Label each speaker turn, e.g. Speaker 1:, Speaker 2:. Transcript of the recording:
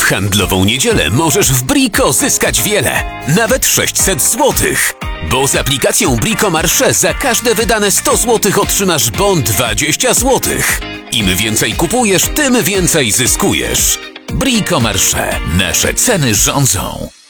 Speaker 1: handlową niedzielę możesz w Brico zyskać wiele, nawet 600 zł. Bo z aplikacją Brico Marché za każde wydane 100 zł otrzymasz bon 20 zł. Im więcej kupujesz, tym więcej zyskujesz. Brico Marché. Nasze ceny rządzą.